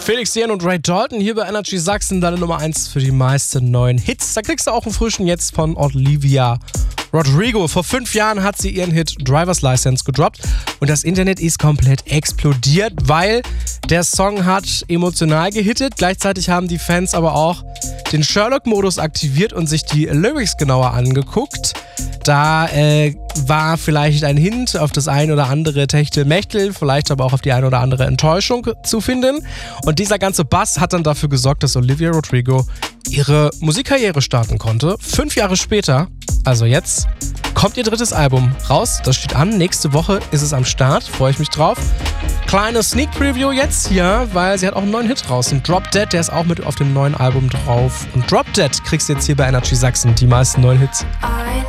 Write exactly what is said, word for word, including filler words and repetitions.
Felix Jähn und Ray Dalton hier bei Energy Sachsen, deine Nummer eins für die meisten neuen Hits. Da kriegst du auch einen frischen jetzt von Olivia Rodrigo. Vor fünf Jahren hat sie ihren Hit Driver's License gedroppt und das Internet ist komplett explodiert, weil der Song hat emotional gehittet. Gleichzeitig haben die Fans aber auch den Sherlock-Modus aktiviert und sich die Lyrics genauer angeguckt. Da äh, war vielleicht ein Hint auf das ein oder andere Techtelmechtel, vielleicht aber auch auf die ein oder andere Enttäuschung zu finden. Und dieser ganze Bass hat dann dafür gesorgt, dass Olivia Rodrigo ihre Musikkarriere starten konnte. Fünf Jahre später, also jetzt, kommt ihr drittes Album raus. Das steht an. Nächste Woche ist es am Start. Freue ich mich drauf. Kleine Sneak Preview jetzt hier, weil sie hat auch einen neuen Hit draußen. Drop Dead, der ist auch mit auf dem neuen Album drauf. Und Drop Dead kriegst du jetzt hier bei Energy Sachsen, die meisten neuen Hits.